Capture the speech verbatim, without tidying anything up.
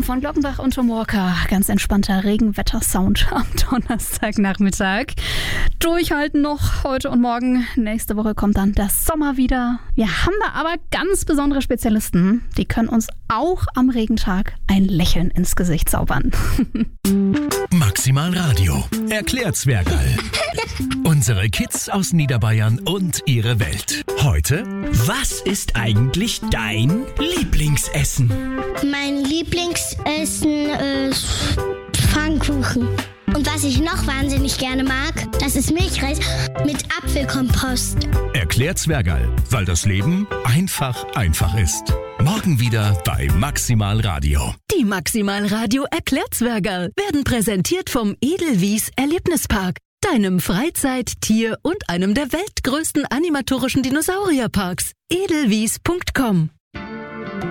von Glockenbach und Tom Walker. Ganz entspannter Regenwetter-Sound am Donnerstagnachmittag. Durchhalten noch heute und morgen. Nächste Woche kommt dann der Sommer wieder. Wir haben da aber ganz besondere Spezialisten. Die können uns auch am Regentag ein Lächeln ins Gesicht zaubern. Maximal Radio erklärt Zwergerl. Unsere Kids aus Niederbayern und ihre Welt. Heute: Was ist eigentlich dein Lieblingsessen? Mein Lieblingsessen ist Pfannkuchen. Und was ich noch wahnsinnig gerne mag, das ist Milchreis mit Apfelkompost. Erklärt Zwergerl, weil das Leben einfach einfach ist. Morgen wieder bei Maximal Radio. Die Maximal Radio erklärt Zwergerl werden präsentiert vom Edelwies Erlebnispark, deinem Freizeit-, Tier- und einem der weltgrößten animatorischen Dinosaurierparks. edelwies punkt com